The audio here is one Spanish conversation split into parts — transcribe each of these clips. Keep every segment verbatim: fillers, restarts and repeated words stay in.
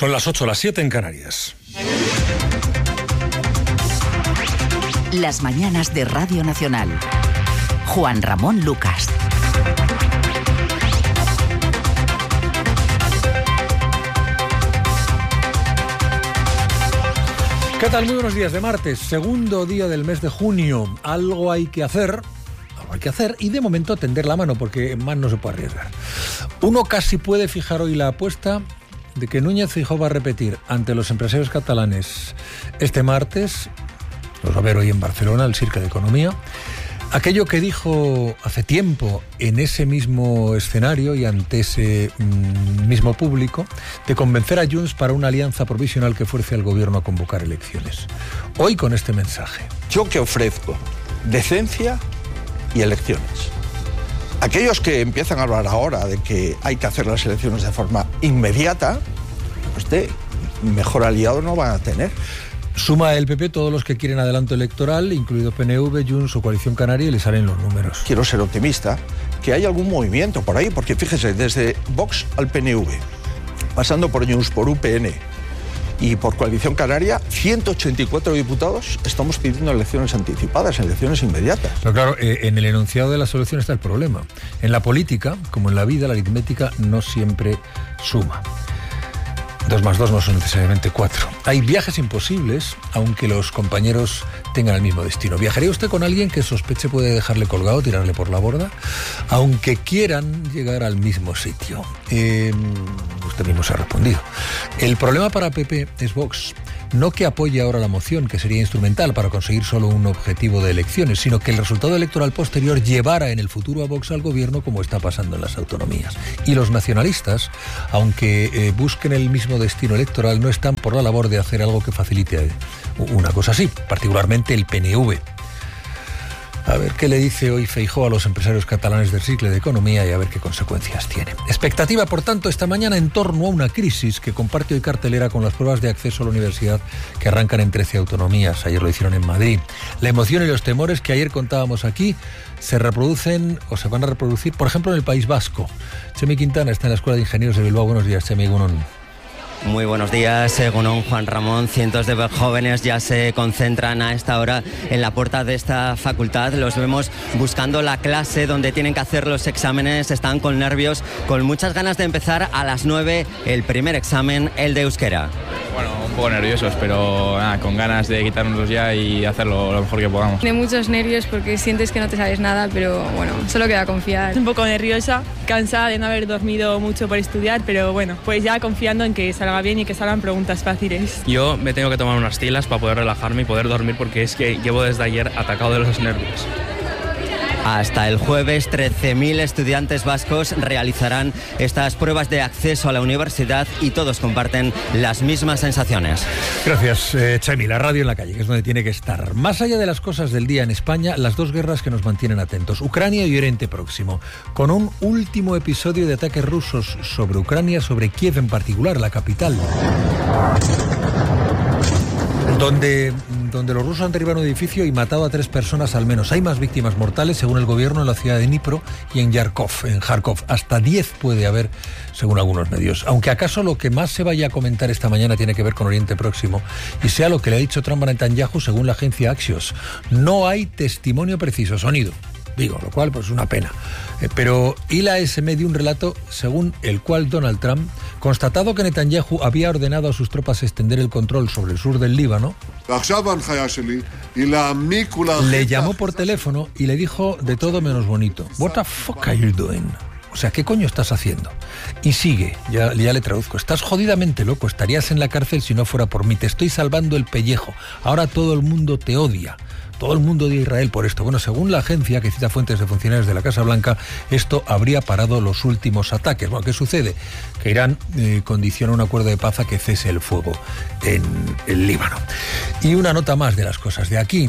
Son las ocho, las siete en Canarias. Las mañanas de Radio Nacional. Juan Ramón Lucas. ¿Qué tal? Muy buenos días de martes, segundo día del mes de junio. Algo hay que hacer, algo hay que hacer y de momento tender la mano porque más no se puede arriesgar. Uno casi puede fijar hoy la apuesta de que Núñez Feijóo va a repetir ante los empresarios catalanes este martes, los va a ver hoy en Barcelona, el Circle de Economía, aquello que dijo hace tiempo en ese mismo escenario y ante ese mm, mismo público, de convencer a Junts para una alianza provisional que fuerce al gobierno a convocar elecciones. Hoy con este mensaje. Yo que ofrezco decencia y elecciones. Aquellos que empiezan a hablar ahora de que hay que hacer las elecciones de forma inmediata, pues de mejor aliado no van a tener. Suma el P P todos los que quieren adelanto electoral, incluido P N V, Junts o Coalición Canaria, y le salen los números. Quiero ser optimista, que hay algún movimiento por ahí, porque fíjese, desde Vox al P N V, pasando por Junts, por U P N y por Coalición Canaria, ciento ochenta y cuatro diputados estamos pidiendo elecciones anticipadas, elecciones inmediatas. Pero claro, eh, en el enunciado de la solución está el problema. En la política, como en la vida, la aritmética no siempre suma. Dos más dos no son necesariamente cuatro. Hay viajes imposibles, aunque los compañeros tengan el mismo destino. ¿Viajaría usted con alguien que sospeche puede dejarle colgado, tirarle por la borda? Aunque quieran llegar al mismo sitio. Eh, usted mismo se ha respondido. El problema para P P es Vox. No que apoye ahora la moción, que sería instrumental para conseguir solo un objetivo de elecciones, sino que el resultado electoral posterior llevara en el futuro a Vox al gobierno, como está pasando en las autonomías. Y los nacionalistas, aunque eh, busquen el mismo destino electoral, no están por la labor de hacer algo que facilite una cosa así, particularmente el P N V. A ver qué le dice hoy Feijóo a los empresarios catalanes del Circle de Economía y a ver qué consecuencias tiene. Expectativa, por tanto, esta mañana en torno a una crisis que comparte hoy cartelera con las pruebas de acceso a la universidad que arrancan en trece autonomías. Ayer lo hicieron en Madrid. La emoción y los temores que ayer contábamos aquí se reproducen o se van a reproducir, por ejemplo, en el País Vasco. Chemi Quintana está en la Escuela de Ingenieros de Bilbao. Buenos días, Chemi. Egunon. Muy buenos días, Egunon, Juan Ramón. Cientos de jóvenes ya se concentran a esta hora en la puerta de esta facultad. Los vemos buscando la clase donde tienen que hacer los exámenes. Están con nervios, con muchas ganas de empezar a las nueve el primer examen, el de euskera. Bueno, un poco nerviosos, pero nada, con ganas de quitárnoslos ya y hacerlo lo mejor que podamos. De muchos nervios porque sientes que no te sabes nada, pero bueno, solo queda confiar. Un poco nerviosa, cansada de no haber dormido mucho por estudiar, pero bueno, pues ya confiando en que salga bien y que salgan preguntas fáciles. Yo me tengo que tomar unas tilas para poder relajarme y poder dormir porque es que llevo desde ayer atacado de los nervios. Hasta el jueves, trece mil estudiantes vascos realizarán estas pruebas de acceso a la universidad y todos comparten las mismas sensaciones. Gracias, eh, Chemi. La radio en la calle, que es donde tiene que estar. Más allá de las cosas del día en España, las dos guerras que nos mantienen atentos, Ucrania y Oriente Próximo, con un último episodio de ataques rusos sobre Ucrania, sobre Kiev en particular, la capital. Donde, donde los rusos han derribado un edificio y matado a tres personas al menos. Hay más víctimas mortales, según el gobierno, en la ciudad de Dnipro y en Yarkov, en Kharkov. Hasta diez puede haber, según algunos medios. Aunque acaso lo que más se vaya a comentar esta mañana tiene que ver con Oriente Próximo y sea lo que le ha dicho Trump a Netanyahu, según la agencia Axios. No hay testimonio preciso, sonido. Digo, lo cual pues una pena. Eh, pero I L A S M dio un relato según el cual Donald Trump, constatado que Netanyahu había ordenado a sus tropas extender el control sobre el sur del Líbano, le llamó por teléfono y le dijo de todo menos bonito. What the fuck are you doing? O sea, ¿qué coño estás haciendo? Y sigue, ya, ya le traduzco. Estás jodidamente loco, estarías en la cárcel si no fuera por mí. Te estoy salvando el pellejo. Ahora todo el mundo te odia. Todo el mundo odia a Israel por esto. Bueno, según la agencia, que cita fuentes de funcionarios de la Casa Blanca, esto habría parado los últimos ataques. Bueno, ¿qué sucede? Que Irán eh, condiciona un acuerdo de paz a que cese el fuego en el Líbano. Y una nota más de las cosas de aquí.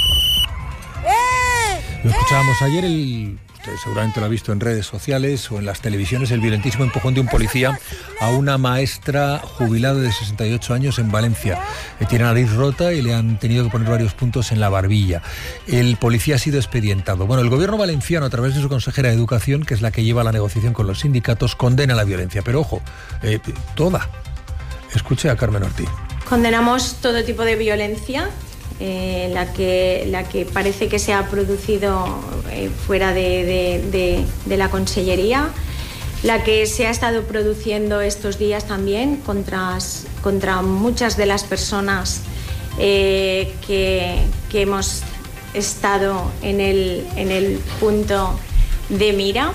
Lo escuchábamos ayer, el... Usted seguramente lo ha visto en redes sociales o en las televisiones, el violentísimo empujón de un policía a una maestra jubilada de sesenta y ocho años en Valencia. Tiene la nariz rota y le han tenido que poner varios puntos en la barbilla. El policía ha sido expedientado. Bueno, el gobierno valenciano, a través de su consejera de Educación, que es la que lleva la negociación con los sindicatos, condena la violencia. Pero ojo, eh, toda. Escuche a Carmen Ortiz. Condenamos todo tipo de violencia, eh, la, que, la que parece que se ha producido eh, fuera de, de, de, de la Consellería, la que se ha estado produciendo estos días también contra, contra muchas de las personas eh, que, que hemos estado en el, en el punto de mira.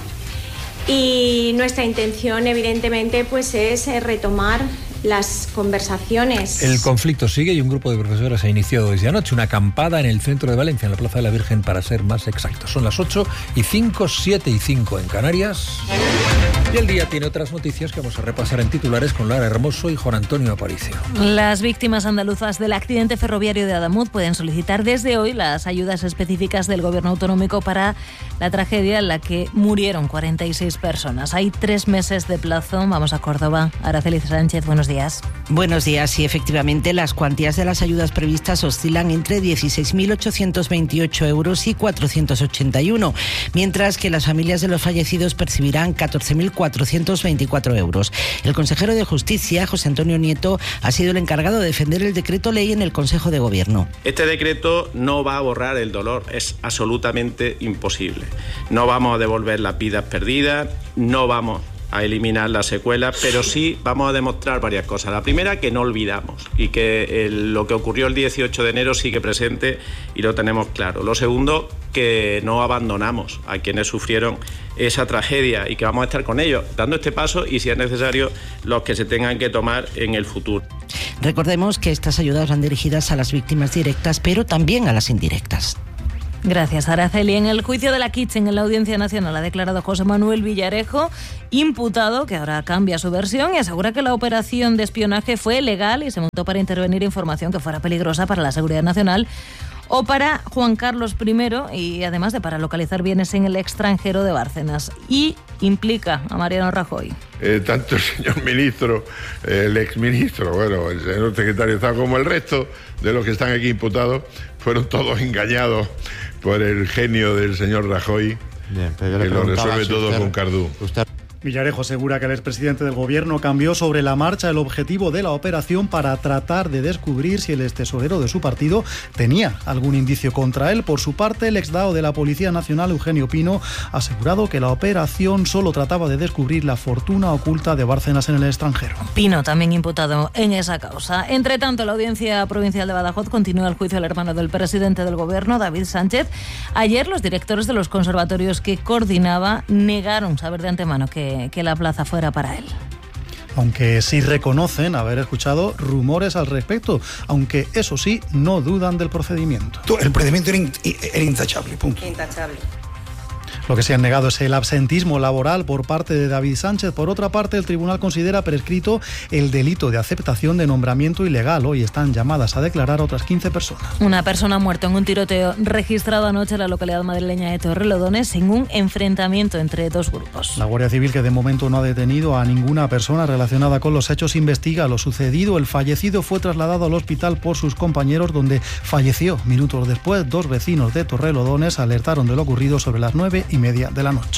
Y nuestra intención, evidentemente, pues es retomar las conversaciones. El conflicto sigue y un grupo de profesores ha iniciado desde anoche una acampada en el centro de Valencia, en la Plaza de la Virgen, para ser más exactos. Son las ocho y cinco, siete y cinco en Canarias. Y el día tiene otras noticias que vamos a repasar en titulares con Lara Hermoso y Juan Antonio Aparicio. Las víctimas andaluzas del accidente ferroviario de Adamuz pueden solicitar desde hoy las ayudas específicas del Gobierno autonómico para la tragedia en la que murieron cuarenta y seis personas. Hay tres meses de plazo. Vamos a Córdoba. Araceli Sánchez, buenos días. Buenos días. Sí, efectivamente, las cuantías de las ayudas previstas oscilan entre dieciséis mil ochocientos veintiocho euros y cuatrocientos ochenta y uno, mientras que las familias de los fallecidos percibirán catorce mil cuatrocientos veinticuatro euros. El consejero de Justicia, José Antonio Nieto, ha sido el encargado de defender el decreto ley en el Consejo de Gobierno. Este decreto no va a borrar el dolor, es absolutamente imposible. No vamos a devolver las vidas perdidas, no vamos a eliminar las secuelas, pero sí vamos a demostrar varias cosas. La primera, que no olvidamos y que el, lo que ocurrió el dieciocho de enero sigue presente y lo tenemos claro. Lo segundo, que no abandonamos a quienes sufrieron esa tragedia y que vamos a estar con ellos, dando este paso y, si es necesario, los que se tengan que tomar en el futuro. Recordemos que estas ayudas van dirigidas a las víctimas directas, pero también a las indirectas. Gracias, Araceli. En el juicio de la Kitchen en la Audiencia Nacional ha declarado José Manuel Villarejo, imputado, que ahora cambia su versión y asegura que la operación de espionaje fue legal y se montó para intervenir información que fuera peligrosa para la seguridad nacional o para Juan Carlos primero y además de para localizar bienes en el extranjero de Bárcenas. Y implica a Mariano Rajoy. Eh, tanto el señor ministro, el exministro, bueno, el señor secretario de Estado, como el resto de los que están aquí imputados, fueron todos engañados por el genio del señor Rajoy. Bien, pero que lo resuelve todo usted, con Cardú. Usted... Villarejo asegura que el expresidente del Gobierno cambió sobre la marcha el objetivo de la operación para tratar de descubrir si el extesorero de su partido tenía algún indicio contra él. Por su parte, el exdao de la Policía Nacional, Eugenio Pino, ha asegurado que la operación solo trataba de descubrir la fortuna oculta de Bárcenas en el extranjero. Pino también imputado en esa causa. Entre tanto, la Audiencia Provincial de Badajoz continúa el juicio al hermano del presidente del Gobierno, David Sánchez. Ayer los directores de los conservatorios que coordinaba negaron saber de antemano que que la plaza fuera para él. Aunque sí reconocen haber escuchado rumores al respecto, aunque eso sí, no dudan del procedimiento. El procedimiento era, in, era intachable, punto. Intachable. Lo que se han negado es el absentismo laboral por parte de David Sánchez. Por otra parte, el tribunal considera prescrito el delito de aceptación de nombramiento ilegal. Hoy están llamadas a declarar otras quince personas. Una persona ha muerto en un tiroteo registrado anoche en la localidad madrileña de Torrelodones en un enfrentamiento entre dos grupos. La Guardia Civil, que de momento no ha detenido a ninguna persona relacionada con los hechos, investiga lo sucedido. El fallecido fue trasladado al hospital por sus compañeros, donde falleció. Minutos después, dos vecinos de Torrelodones alertaron de lo ocurrido sobre las nueve y media de la noche.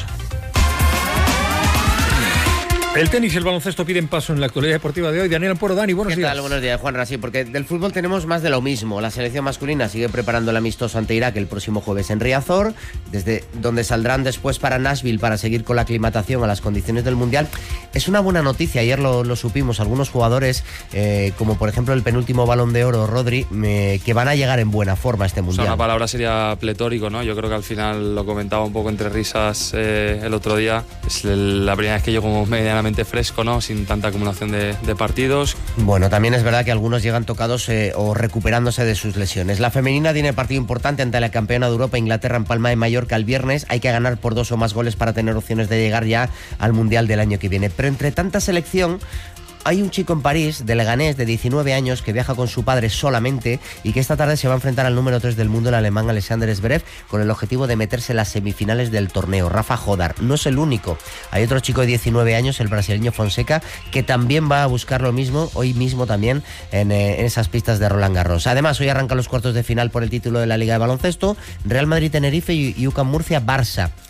El tenis y el baloncesto piden paso en la actualidad deportiva de hoy. Daniel Amporo, Dani, buenos ¿Qué días. tal? Buenos días, Juan Rasí, porque del fútbol tenemos más de lo mismo. La selección masculina sigue preparando el amistoso ante Irak el próximo jueves en Riazor, desde donde saldrán después para Nashville para seguir con la aclimatación a las condiciones del Mundial. Es una buena noticia, ayer lo, lo supimos, algunos jugadores, eh, como por ejemplo el penúltimo Balón de Oro, Rodri, eh, que van a llegar en buena forma a este Mundial. O sea, una palabra sería pletórico, ¿no? Yo creo que al final lo comentaba un poco entre risas eh, el otro día. Es la primera vez que yo como medianamente fresco, ¿no? Sin tanta acumulación de, de partidos. Bueno, también es verdad que algunos llegan tocados eh, o recuperándose de sus lesiones. La femenina tiene partido importante ante la campeona de Europa, Inglaterra, en Palma de Mallorca el viernes. Hay que ganar por dos o más goles para tener opciones de llegar ya al Mundial del año que viene. Pero entre tanta selección, hay un chico en París, de Leganés, de diecinueve años, que viaja con su padre solamente y que esta tarde se va a enfrentar al número tres del mundo, el alemán Alexander Zverev, con el objetivo de meterse en las semifinales del torneo. Rafa Jodar no es el único. Hay otro chico de diecinueve años, el brasileño Fonseca, que también va a buscar lo mismo, hoy mismo también, en, eh, en esas pistas de Roland Garros. Además, hoy arrancan los cuartos de final por el título de la Liga de Baloncesto, Real Madrid-Tenerife y U C A M Murcia-Barça.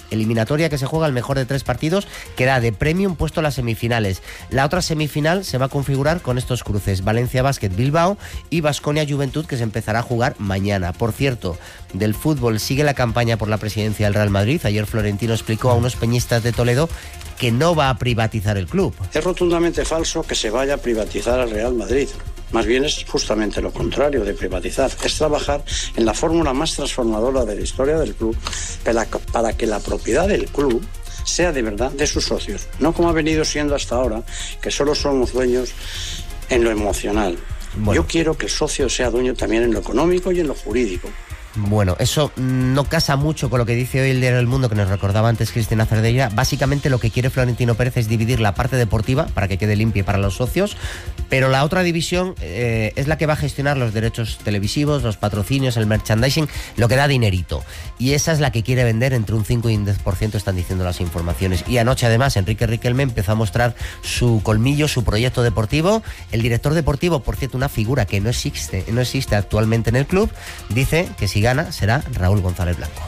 eliminatoria que se juega el mejor de tres partidos, que da de premio un puesto a las semifinales. La otra semifinal se va a configurar con estos cruces: Valencia Basket Bilbao y Baskonia Juventud, que se empezará a jugar mañana. Por cierto, del fútbol sigue la campaña por la presidencia del Real Madrid. Ayer Florentino explicó a unos peñistas de Toledo que no va a privatizar el club. Es rotundamente falso que se vaya a privatizar al Real Madrid. Más bien es justamente lo contrario de privatizar. Es trabajar en la fórmula más transformadora de la historia del club para, para que la propiedad del club sea de verdad de sus socios. No como ha venido siendo hasta ahora, que solo somos dueños en lo emocional. Bueno. Yo quiero que el socio sea dueño también en lo económico y en lo jurídico. Bueno, eso no casa mucho con lo que dice hoy el Diario del Mundo, que nos recordaba antes Cristina Cerdeira. Básicamente lo que quiere Florentino Pérez es dividir la parte deportiva para que quede limpia para los socios, pero la otra división eh, es la que va a gestionar los derechos televisivos, los patrocinios, el merchandising, lo que da dinerito. Y esa es la que quiere vender entre un cinco y un diez por ciento, están diciendo las informaciones. Y anoche además Enrique Riquelme empezó a mostrar su colmillo, su proyecto deportivo. El director deportivo, por cierto, una figura que no existe, no existe actualmente en el club, dice que si gana será Raúl González Blanco.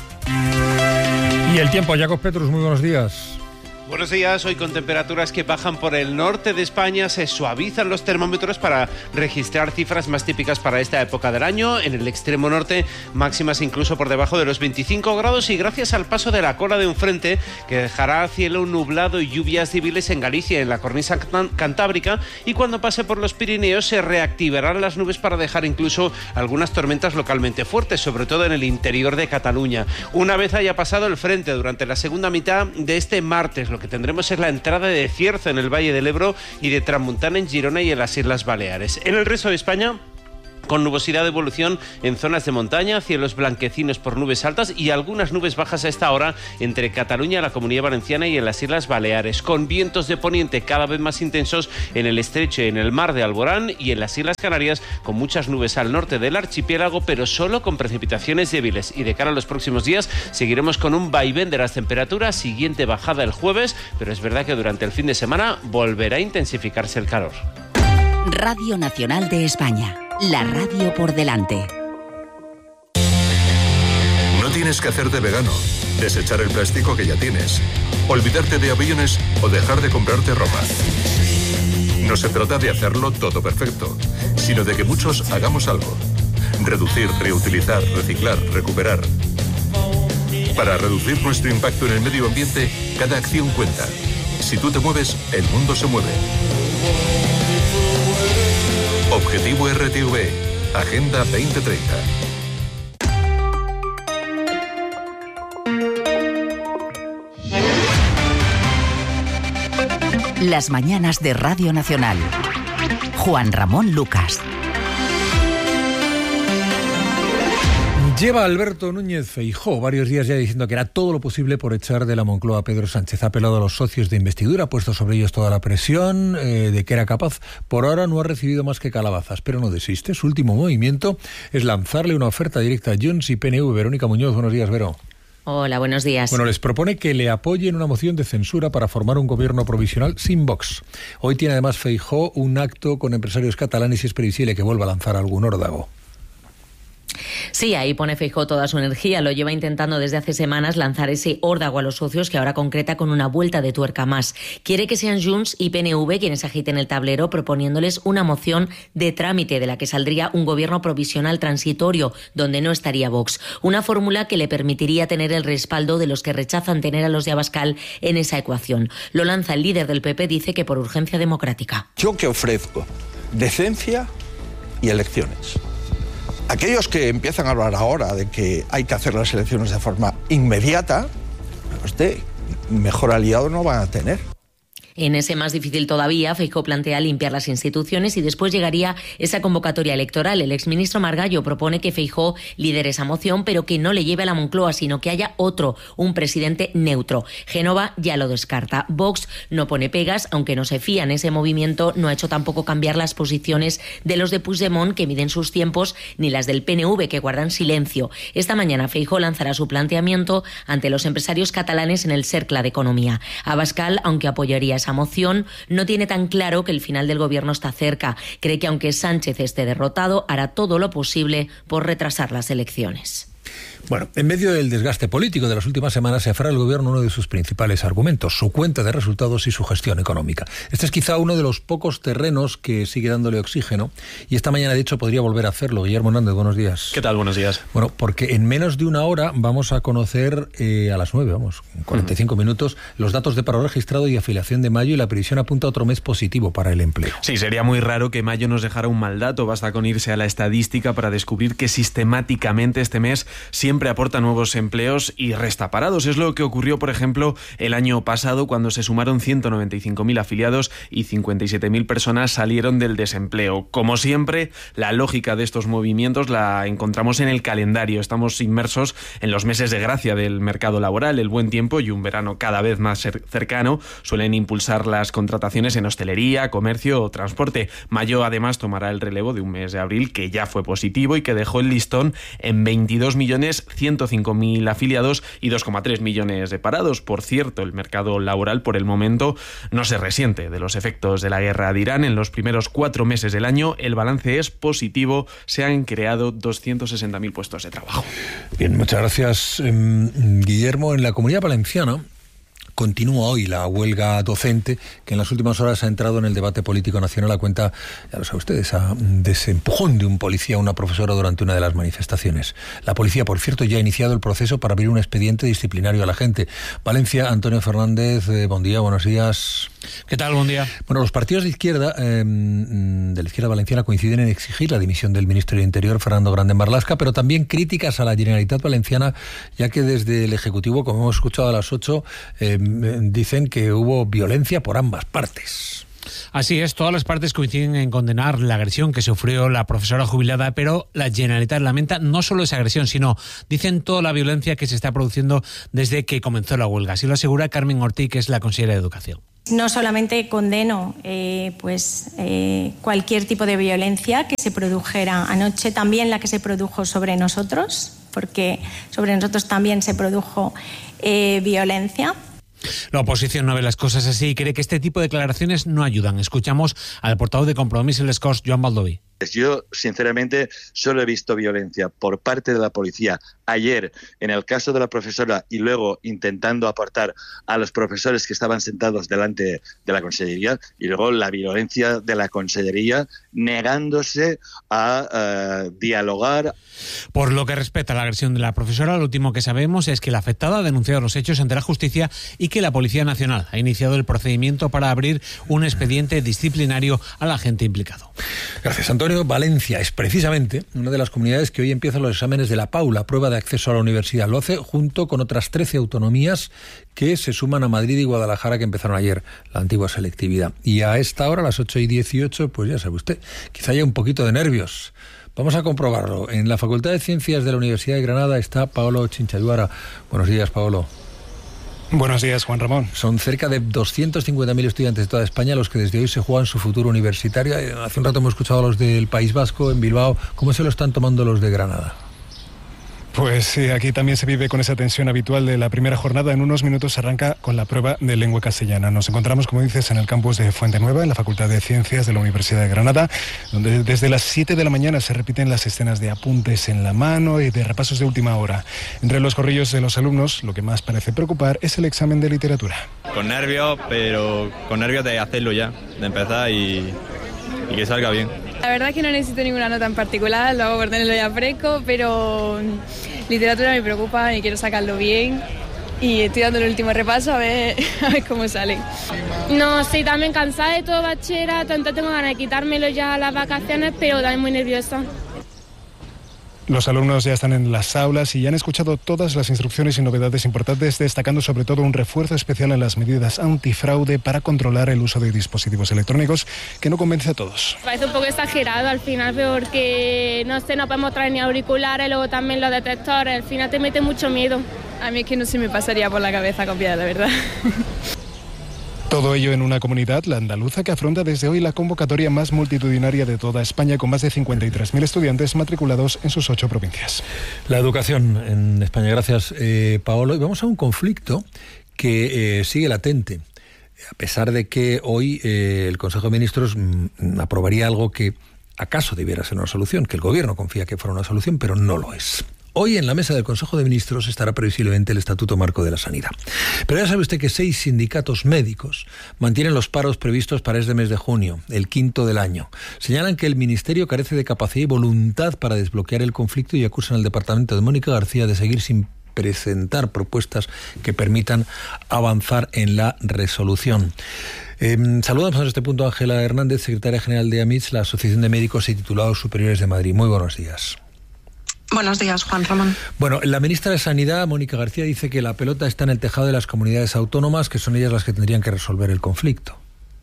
Y el tiempo, Jacob Petrus, muy buenos días. Buenos días, hoy con temperaturas que bajan por el norte de España, se suavizan los termómetros para registrar cifras más típicas para esta época del año. En el extremo norte, máximas incluso por debajo de los veinticinco grados, y gracias al paso de la cola de un frente que dejará cielo nublado y lluvias débiles en Galicia, en la cornisa cantábrica, y cuando pase por los Pirineos se reactivarán las nubes para dejar incluso algunas tormentas localmente fuertes, sobre todo en el interior de Cataluña. Una vez haya pasado el frente durante la segunda mitad de este martes, lo que tendremos es la entrada de cierzo en el Valle del Ebro y de tramontana en Girona y en las Islas Baleares. En el resto de España, con nubosidad de evolución en zonas de montaña, cielos blanquecinos por nubes altas y algunas nubes bajas a esta hora entre Cataluña, la Comunidad Valenciana y en las Islas Baleares, con vientos de poniente cada vez más intensos en el estrecho y en el mar de Alborán, y en las Islas Canarias con muchas nubes al norte del archipiélago, pero solo con precipitaciones débiles. Y de cara a los próximos días seguiremos con un vaivén de las temperaturas, siguiente bajada el jueves, pero es verdad que durante el fin de semana volverá a intensificarse el calor. Radio Nacional de España, la radio por delante. No tienes que hacerte vegano, desechar el plástico que ya tienes, olvidarte de aviones o dejar de comprarte ropa. No se trata de hacerlo todo perfecto, sino de que muchos hagamos algo. Reducir, reutilizar, reciclar, recuperar. Para reducir nuestro impacto en el medio ambiente, cada acción cuenta. Si tú te mueves, el mundo se mueve. Objetivo R T V, Agenda veinte treinta. Las mañanas de Radio Nacional. Juan Ramón Lucas. Lleva Alberto Núñez Feijóo varios días ya diciendo que hará todo lo posible por echar de la Moncloa a Pedro Sánchez. Ha apelado a los socios de investidura, ha puesto sobre ellos toda la presión eh, de que era capaz. Por ahora no ha recibido más que calabazas, pero no desiste. Su último movimiento es lanzarle una oferta directa a Junts y P N V. Verónica Muñoz, buenos días, Vero. Hola, buenos días. Bueno, les propone que le apoyen una moción de censura para formar un gobierno provisional sin Vox. Hoy tiene además Feijóo un acto con empresarios catalanes y es previsible que vuelva a lanzar algún órdago. Sí, ahí pone Feijóo toda su energía. Lo lleva intentando desde hace semanas lanzar ese órdago a los socios, que ahora concreta con una vuelta de tuerca más. Quiere que sean Junts y P N V quienes agiten el tablero, proponiéndoles una moción de trámite de la que saldría un gobierno provisional transitorio, donde no estaría Vox. Una fórmula que le permitiría tener el respaldo de los que rechazan tener a los de Abascal en esa ecuación. Lo lanza el líder del P P, dice que por urgencia democrática. Yo que ofrezco decencia y elecciones. Aquellos que empiezan a hablar ahora de que hay que hacer las elecciones de forma inmediata, pues de mejor aliado no van a tener. En ese más difícil todavía, Feijóo plantea limpiar las instituciones y después llegaría esa convocatoria electoral. El exministro Margallo propone que Feijóo lidere esa moción, pero que no le lleve a la Moncloa, sino que haya otro, un presidente neutro. Génova ya lo descarta. Vox no pone pegas, aunque no se fía en ese movimiento, no ha hecho tampoco cambiar las posiciones de los de Puigdemont, que miden sus tiempos, ni las del P N V, que guardan silencio. Esta mañana Feijóo lanzará su planteamiento ante los empresarios catalanes en el Cercle de Economía. Abascal, aunque apoyaría esa moción, no tiene tan claro que el final del gobierno está cerca. Cree que aunque Sánchez esté derrotado, hará todo lo posible por retrasar las elecciones. Bueno, en medio del desgaste político de las últimas semanas se aferra el gobierno uno de sus principales argumentos, su cuenta de resultados y su gestión económica. Este es quizá uno de los pocos terrenos que sigue dándole oxígeno y esta mañana, de hecho, podría volver a hacerlo. Guillermo Hernández, buenos días. ¿Qué tal? Buenos días. Bueno, porque en menos de una hora vamos a conocer eh, a las nueve, vamos, cuarenta y cinco uh-huh. minutos, los datos de paro registrado y afiliación de mayo, y la previsión apunta a otro mes positivo para el empleo. Sí, sería muy raro que mayo nos dejara un mal dato. Basta con irse a la estadística para descubrir que sistemáticamente este mes siempre aporta nuevos empleos y resta parados. Es lo que ocurrió, por ejemplo, el año pasado, cuando se sumaron ciento noventa y cinco mil afiliados y cincuenta y siete mil personas salieron del desempleo. Como siempre, la lógica de estos movimientos la encontramos en el calendario. Estamos inmersos en los meses de gracia del mercado laboral. El buen tiempo y un verano cada vez más cercano suelen impulsar las contrataciones en hostelería, comercio o transporte. Mayo, además, tomará el relevo de un mes de abril que ya fue positivo y que dejó el listón en veintidós millones ciento cinco mil afiliados y dos coma tres millones de parados. Por cierto, el mercado laboral por el momento no se resiente de los efectos de la guerra de Irán. En los primeros cuatro meses del año el balance es positivo. Se han creado doscientos sesenta mil puestos de trabajo. Bien, muchas gracias, eh, Guillermo. En la Comunidad Valenciana continúa hoy la huelga docente, que en las últimas horas ha entrado en el debate político nacional a cuenta, ya lo saben ustedes, a desempujón de un policía a una profesora durante una de las manifestaciones. La policía, por cierto, ya ha iniciado el proceso para abrir un expediente disciplinario a la gente. Valencia, Antonio Fernández, eh, buen día, buenos días. ¿Qué tal? Buen día. Bueno, los partidos de izquierda, eh, de la izquierda valenciana, coinciden en exigir la dimisión del ministro del Interior, Fernando Grande Marlaska, pero también críticas a la Generalitat Valenciana, ya que desde el Ejecutivo, como hemos escuchado a las ocho, eh, dicen que hubo violencia por ambas partes. Así es, todas las partes coinciden en condenar la agresión que sufrió la profesora jubilada, pero la Generalitat lamenta no solo esa agresión, sino, dicen, toda la violencia que se está produciendo desde que comenzó la huelga. Así lo asegura Carmen Ortiz, que es la consejera de Educación. No solamente condeno eh, pues, eh, cualquier tipo de violencia que se produjera anoche, también la que se produjo sobre nosotros, porque sobre nosotros también se produjo eh, violencia. La oposición no ve las cosas así y cree que este tipo de declaraciones no ayudan. Escuchamos al portavoz de Compromís en les Corts, Joan Baldoví. Yo, sinceramente, solo he visto violencia por parte de la policía ayer en el caso de la profesora y luego intentando apartar a los profesores que estaban sentados delante de la consellería, y luego la violencia de la consellería negándose a uh, dialogar. Por lo que respecta a la agresión de la profesora, lo último que sabemos es que la afectada ha denunciado los hechos ante la justicia y que la Policía Nacional ha iniciado el procedimiento para abrir un expediente disciplinario al agente implicado. Gracias, Antonio. Valencia es precisamente una de las comunidades que hoy empiezan los exámenes de la PAU, la prueba de acceso a la universidad. Lo hace junto con otras trece autonomías que se suman a Madrid y Guadalajara, que empezaron ayer la antigua selectividad. Y a esta hora, a las ocho y dieciocho, pues ya sabe usted, quizá haya un poquito de nervios. Vamos a comprobarlo. En la Facultad de Ciencias de la Universidad de Granada está Paolo Chinchayuara. Buenos días, Paolo. Buenos días, Juan Ramón. Son cerca de doscientos cincuenta mil estudiantes de toda España los que desde hoy se juegan su futuro universitario. Hace un rato hemos escuchado a los del País Vasco, en Bilbao. ¿Cómo se lo están tomando los de Granada? Pues sí, aquí también se vive con esa tensión habitual de la primera jornada. En unos minutos se arranca con la prueba de lengua castellana. Nos encontramos, como dices, en el campus de Fuente Nueva, en la Facultad de Ciencias de la Universidad de Granada, donde desde las siete de la mañana se repiten las escenas de apuntes en la mano y de repasos de última hora. Entre los corrillos de los alumnos, lo que más parece preocupar es el examen de literatura. Con nervios, pero con nervios de hacerlo ya, de empezar y, y que salga bien. La verdad es que no necesito ninguna nota en particular, lo hago por tenerlo ya fresco, pero literatura me preocupa y quiero sacarlo bien y estoy dando el último repaso a ver, a ver cómo sale. No, estoy también cansada de todo bachillerato, entonces tengo ganas de quitármelo ya a las vacaciones, pero también muy nerviosa. Los alumnos ya están en las aulas y ya han escuchado todas las instrucciones y novedades importantes, destacando sobre todo un refuerzo especial en las medidas antifraude para controlar el uso de dispositivos electrónicos, que no convence a todos. Parece un poco exagerado al final, porque no sé, no podemos traer ni auriculares, luego también los detectores, al final te mete mucho miedo. A mí es que no se me pasaría por la cabeza copiar, la verdad. Todo ello en una comunidad, la andaluza, que afronta desde hoy la convocatoria más multitudinaria de toda España, con más de cincuenta y tres mil estudiantes matriculados en sus ocho provincias. La educación en España. Gracias, eh, Paolo. Y vamos a un conflicto que eh, sigue latente, a pesar de que hoy eh, el Consejo de Ministros mm, aprobaría algo que acaso debiera ser una solución, que el Gobierno confía que fuera una solución, pero no lo es. Hoy en la mesa del Consejo de Ministros estará previsiblemente el Estatuto Marco de la Sanidad. Pero ya sabe usted que seis sindicatos médicos mantienen los paros previstos para este mes de junio, el quinto del año. Señalan que el Ministerio carece de capacidad y voluntad para desbloquear el conflicto y acusan al departamento de Mónica García de seguir sin presentar propuestas que permitan avanzar en la resolución. Eh, saludamos en este punto a Ángela Hernández, secretaria general de AMITS, la Asociación de Médicos y Titulados Superiores de Madrid. Muy buenos días. Buenos días, Juan Ramón. Bueno, la ministra de Sanidad, Mónica García, dice que la pelota está en el tejado de las comunidades autónomas, que son ellas las que tendrían que resolver el conflicto.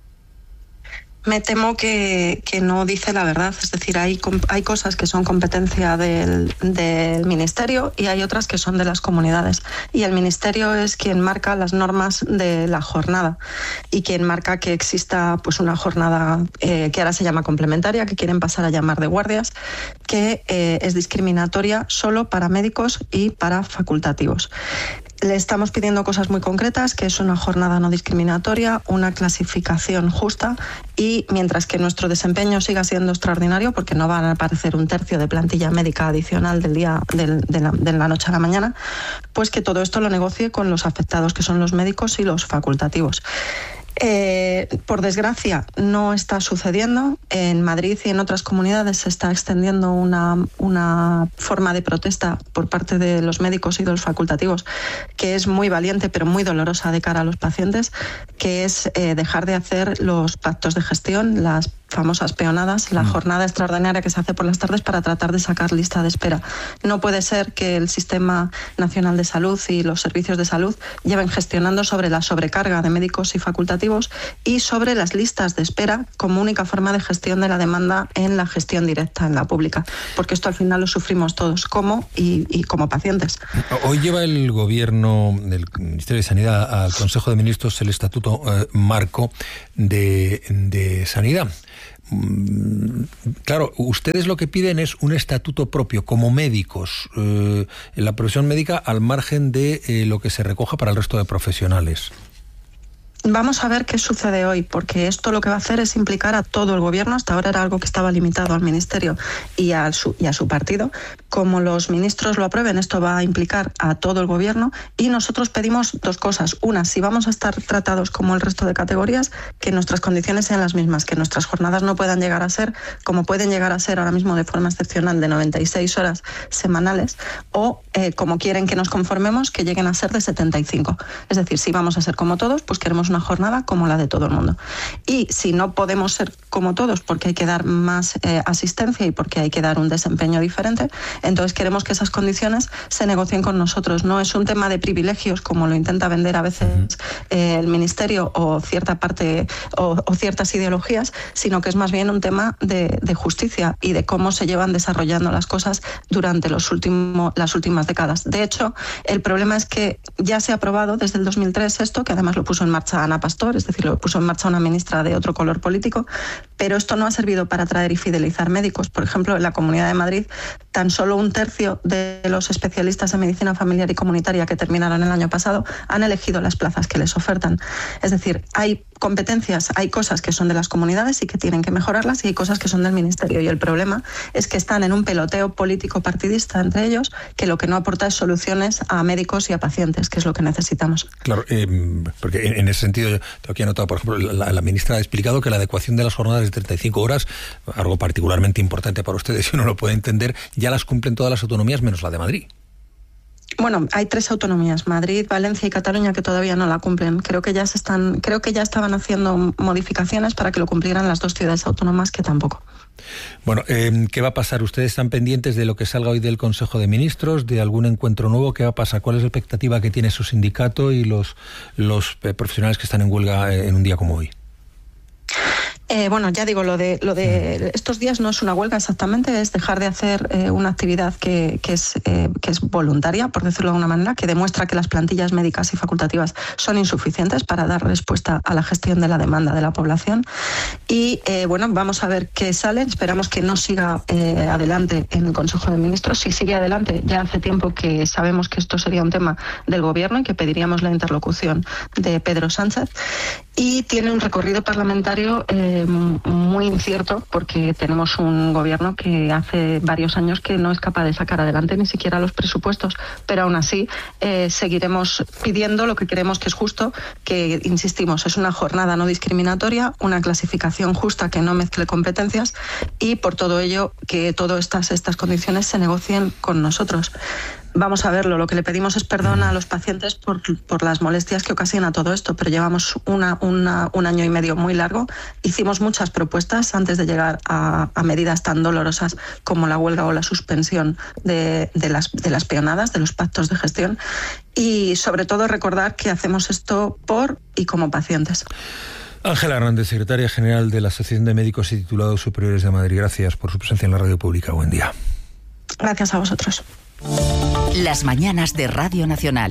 Me temo que, que no dice la verdad. Es decir, hay, hay cosas que son competencia del, del Ministerio y hay otras que son de las comunidades. Y el Ministerio es quien marca las normas de la jornada y quien marca que exista pues una jornada eh, que ahora se llama complementaria, que quieren pasar a llamar de guardias, que eh, es discriminatoria solo para médicos y para facultativos. Le estamos pidiendo cosas muy concretas, que es una jornada no discriminatoria, una clasificación justa y mientras que nuestro desempeño siga siendo extraordinario, porque no van a aparecer un tercio de plantilla médica adicional del día del, de, la, de la noche a la mañana, pues que todo esto lo negocie con los afectados, que son los médicos y los facultativos. Eh, por desgracia, no está sucediendo. En Madrid y en otras comunidades se está extendiendo una, una forma de protesta por parte de los médicos y de los facultativos que es muy valiente pero muy dolorosa de cara a los pacientes, que es eh, dejar de hacer los pactos de gestión, las famosas peonadas, la jornada extraordinaria que se hace por las tardes para tratar de sacar lista de espera. No puede ser que el Sistema Nacional de Salud y los servicios de salud lleven gestionando sobre la sobrecarga de médicos y facultativos y sobre las listas de espera como única forma de gestión de la demanda en la gestión directa, en la pública, porque esto al final lo sufrimos todos como y, y como pacientes. Hoy lleva el Gobierno del Ministerio de Sanidad al Consejo de Ministros el Estatuto eh, Marco de, de Sanidad. Claro, ustedes lo que piden es un estatuto propio como médicos, eh, en la profesión médica al margen de eh, lo que se recoja para el resto de profesionales. Vamos a ver qué sucede hoy, porque esto lo que va a hacer es implicar a todo el gobierno. Hasta ahora era algo que estaba limitado al Ministerio y a su, y a su partido. Como los ministros lo aprueben, esto va a implicar a todo el gobierno y nosotros pedimos dos cosas. Una, si vamos a estar tratados como el resto de categorías, que nuestras condiciones sean las mismas, que nuestras jornadas no puedan llegar a ser, como pueden llegar a ser ahora mismo de forma excepcional, de noventa y seis horas semanales, o eh, como quieren que nos conformemos, que lleguen a ser de setenta y cinco. Es decir, si vamos a ser como todos, pues queremos una jornada como la de todo el mundo. Y si no podemos ser como todos porque hay que dar más eh, asistencia y porque hay que dar un desempeño diferente, entonces queremos que esas condiciones se negocien con nosotros. No es un tema de privilegios como lo intenta vender a veces eh, el Ministerio o cierta parte o, o ciertas ideologías, sino que es más bien un tema de, de justicia y de cómo se llevan desarrollando las cosas durante los últimos, las últimas décadas. De hecho, el problema es que ya se ha aprobado desde el dos mil tres esto, que además lo puso en marcha Ana Pastor, es decir, lo puso en marcha una ministra de otro color político, pero esto no ha servido para atraer y fidelizar médicos. Por ejemplo, en la Comunidad de Madrid, tan solo un tercio de los especialistas en medicina familiar y comunitaria que terminaron el año pasado han elegido las plazas que les ofertan. Es decir, hay competencias, hay cosas que son de las comunidades y que tienen que mejorarlas y hay cosas que son del Ministerio. Y el problema es que están en un peloteo político partidista entre ellos que lo que no aporta es soluciones a médicos y a pacientes, que es lo que necesitamos. Claro, eh, porque en, en ese sentido yo tengo aquí anotado, por ejemplo, la, la ministra ha explicado que la adecuación de las jornadas de treinta y cinco horas, algo particularmente importante para ustedes, si uno lo puede entender, ya las cumplen todas las autonomías menos la de Madrid. Bueno, hay tres autonomías, Madrid, Valencia y Cataluña, que todavía no la cumplen. Creo que ya se están, creo que ya estaban haciendo modificaciones para que lo cumplieran las dos ciudades autónomas, que tampoco. Bueno, eh, ¿qué va a pasar? ¿Ustedes están pendientes de lo que salga hoy del Consejo de Ministros, de algún encuentro nuevo? ¿Qué va a pasar? ¿Cuál es la expectativa que tiene su sindicato y los, los eh, profesionales que están en huelga en un día como hoy? Eh, bueno, ya digo, lo de lo de estos días no es una huelga exactamente, es dejar de hacer eh, una actividad que, que, es, eh, que es voluntaria, por decirlo de alguna manera, que demuestra que las plantillas médicas y facultativas son insuficientes para dar respuesta a la gestión de la demanda de la población. Y eh, bueno, vamos a ver qué sale. Esperamos que no siga eh, adelante en el Consejo de Ministros. Si sigue adelante, ya hace tiempo que sabemos que esto sería un tema del Gobierno y que pediríamos la interlocución de Pedro Sánchez. y tiene un recorrido parlamentario eh, muy incierto, porque tenemos un gobierno que hace varios años que no es capaz de sacar adelante ni siquiera los presupuestos, pero aún así eh, seguiremos pidiendo lo que creemos que es justo, que, insistimos, es una jornada no discriminatoria, una clasificación justa que no mezcle competencias, y por todo ello que todas estas, estas condiciones se negocien con nosotros. Vamos a verlo, lo que le pedimos es perdón a los pacientes por, por las molestias que ocasiona todo esto, pero llevamos una, una, un año y medio muy largo. Hicimos muchas propuestas antes de llegar a, a medidas tan dolorosas como la huelga o la suspensión de, de, las, de las peonadas, de los pactos de gestión, y sobre todo recordar que hacemos esto por y como pacientes. Ángela Hernández, secretaria general de la Asociación de Médicos y Titulados Superiores de Madrid, gracias por su presencia en la radio pública. Buen día. Gracias a vosotros. Las mañanas de Radio Nacional.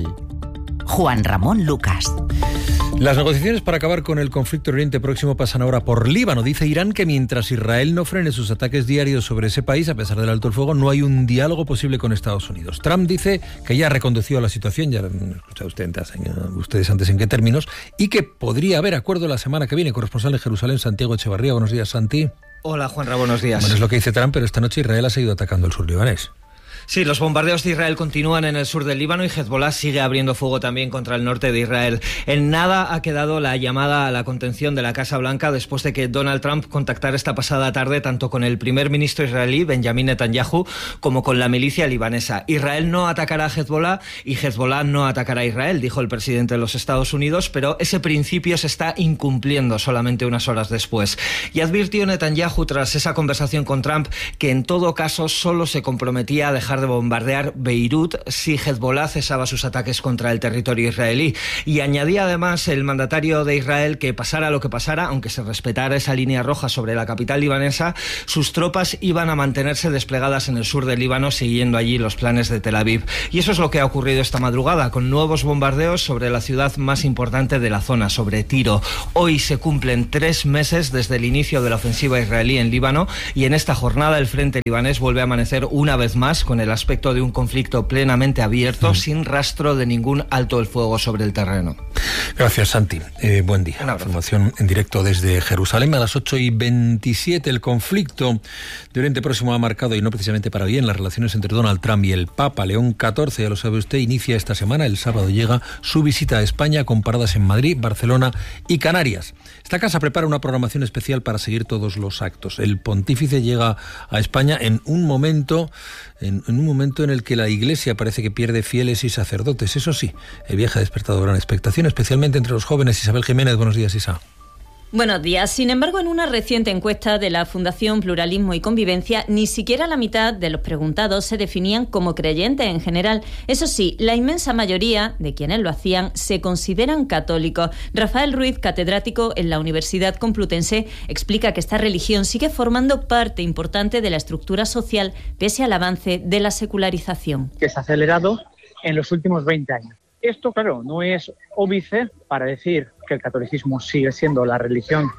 Juan Ramón Lucas. Las negociaciones para acabar con el conflicto en Oriente Próximo pasan ahora por Líbano. Dice Irán que mientras Israel no frene sus ataques diarios sobre ese país, a pesar del alto el fuego, no hay un diálogo posible con Estados Unidos. Trump dice que ya ha reconducido la situación, ya lo han escuchado ustedes antes en qué términos, y que podría haber acuerdo la semana que viene. Corresponsal en Jerusalén, Santiago Echevarría. Buenos días, Santi. Hola, Juan Ramón, buenos días. Bueno, es lo que dice Trump, pero esta noche Israel ha seguido atacando el sur libanés. Sí, los bombardeos de Israel continúan en el sur del Líbano y Hezbollah sigue abriendo fuego también contra el norte de Israel. En nada ha quedado la llamada a la contención de la Casa Blanca después de que Donald Trump contactara esta pasada tarde tanto con el primer ministro israelí, Benjamin Netanyahu, como con la milicia libanesa. Israel no atacará a Hezbollah y Hezbollah no atacará a Israel, dijo el presidente de los Estados Unidos, pero ese principio se está incumpliendo solamente unas horas después. Y advirtió Netanyahu tras esa conversación con Trump que en todo caso solo se comprometía a dejar de bombardear Beirut si Hezbollah cesaba sus ataques contra el territorio israelí. Y añadía además el mandatario de Israel que pasara lo que pasara, aunque se respetara esa línea roja sobre la capital libanesa, sus tropas iban a mantenerse desplegadas en el sur del Líbano siguiendo allí los planes de Tel Aviv. Y eso es lo que ha ocurrido esta madrugada, con nuevos bombardeos sobre la ciudad más importante de la zona, sobre Tiro. Hoy se cumplen tres meses desde el inicio de la ofensiva israelí en Líbano y en esta jornada el frente libanés vuelve a amanecer una vez más con el aspecto de un conflicto plenamente abierto, mm. sin rastro de ningún alto el fuego sobre el terreno. Gracias, Santi. Eh, buen día. Información en directo desde Jerusalén a las ocho y veintisiete. El conflicto de Oriente Próximo ha marcado, y no precisamente para bien, las relaciones entre Donald Trump y el Papa. León catorce, ya lo sabe usted, inicia esta semana. El sábado llega su visita a España con paradas en Madrid, Barcelona y Canarias. Esta casa prepara una programación especial para seguir todos los actos. El pontífice llega a España en un momento... En, en un momento en el que la Iglesia parece que pierde fieles y sacerdotes. Eso sí, el viaje ha despertado gran expectación, especialmente entre los jóvenes. Isabel Jiménez, buenos días, Isa. Buenos días. Sin embargo, en una reciente encuesta de la Fundación Pluralismo y Convivencia, ni siquiera la mitad de los preguntados se definían como creyentes en general. Eso sí, la inmensa mayoría de quienes lo hacían se consideran católicos. Rafael Ruiz, catedrático en la Universidad Complutense, explica que esta religión sigue formando parte importante de la estructura social pese al avance de la secularización. Que se ha acelerado en los últimos veinte años. Esto, claro, no es óbice para decir que el catolicismo sigue siendo la religión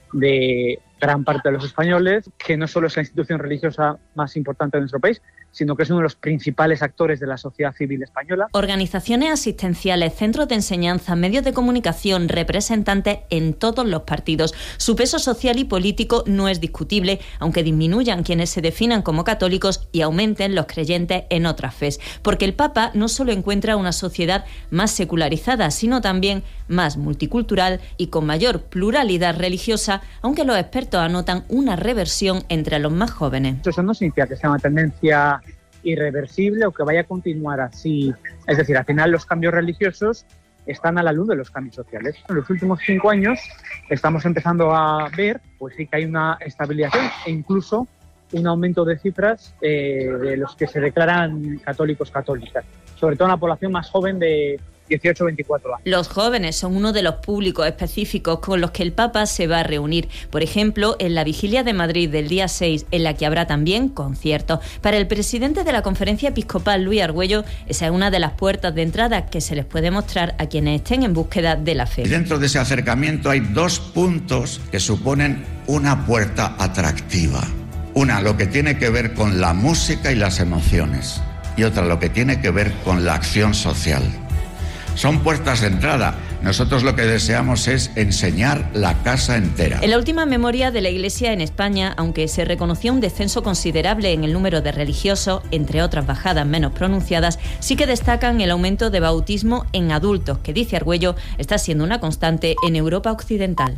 de gran parte de los españoles, que no solo es la institución religiosa más importante de nuestro país, sino que es uno de los principales actores de la sociedad civil española. Organizaciones asistenciales, centros de enseñanza, medios de comunicación, representantes en todos los partidos. Su peso social y político no es discutible, aunque disminuyan quienes se definan como católicos y aumenten los creyentes en otras fes. Porque el Papa no solo encuentra una sociedad más secularizada, sino también más multicultural y con mayor pluralidad religiosa, aunque los expertos anotan una reversión entre los más jóvenes. Eso no significa que sea una tendencia irreversible o que vaya a continuar así. Es decir, al final los cambios religiosos están a la luz de los cambios sociales. En los últimos cinco años estamos empezando a ver, pues sí que hay una estabilización e incluso un aumento de cifras eh, de los que se declaran católicos católicas, sobre todo en la población más joven de dieciocho a veinticuatro años. Los jóvenes son uno de los públicos específicos con los que el Papa se va a reunir. Por ejemplo, en la Vigilia de Madrid del día seis, en la que habrá también conciertos. Para el presidente de la Conferencia Episcopal, Luis Argüello, esa es una de las puertas de entrada que se les puede mostrar a quienes estén en búsqueda de la fe. Y dentro de ese acercamiento hay dos puntos que suponen una puerta atractiva. Una, lo que tiene que ver con la música y las emociones. Y otra, lo que tiene que ver con la acción social. Son puertas de entrada, Nosotros lo que deseamos es enseñar la casa entera. En la última memoria de la Iglesia en España, aunque se reconoció un descenso considerable en el número de religiosos, entre otras bajadas menos pronunciadas, sí que destacan el aumento de bautismo en adultos, que dice Argüello está siendo una constante en Europa occidental.